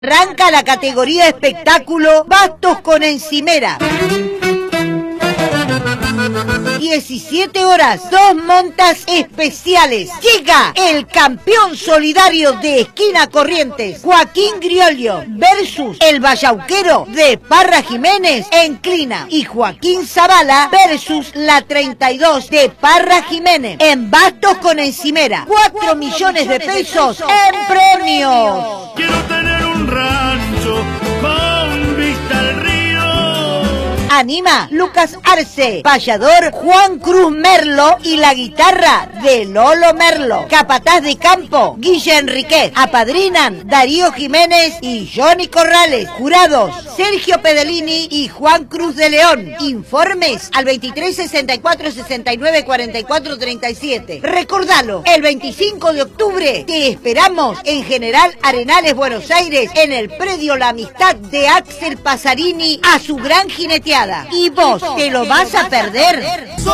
Arranca la categoría espectáculo Bastos con Encimera. 17 horas, 2 montas especiales. Llega el campeón solidario de Esquina Corrientes, Joaquín Griolio, versus el Vallauquero de Parra Jiménez en Clina. Y Joaquín Zavala versus la 32 de Parra Jiménez en Bastos con Encimera. 4 millones de pesos en premios. Quiero tener un rancho con vista al río. Anima Lucas Arce, payador Juan Cruz Merlo y la guitarra de Lolo Merlo. Capataz de campo Guille Enriquez. Apadrinan Darío Jiménez y Johnny Corrales. Jurados Sergio Pedelini y Juan Cruz de León. Informes al 23 64 69 44 37. Recordalo, el 25 de octubre te esperamos en General Arenales, Buenos Aires, en el predio La Amistad de Axel Pasarini a su gran jineteada. ¿Y vos te lo vas a perder?